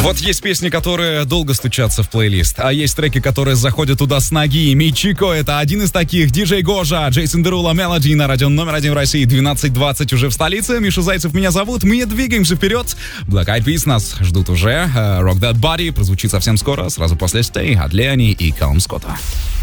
Вот есть песни, которые долго стучатся в плейлист, а есть треки, которые заходят туда с ноги. Мичико — это один из таких. Диджей Гожа, Джейсон Дерула, Мелоди на радио номер 1 в России, 12:20 уже в столице. Миша Зайцев меня зовут, мы двигаемся вперед. Black Eyed Peas нас ждут уже. Rock That Body прозвучит совсем скоро, сразу после Stay от Леони и Калум Скотта.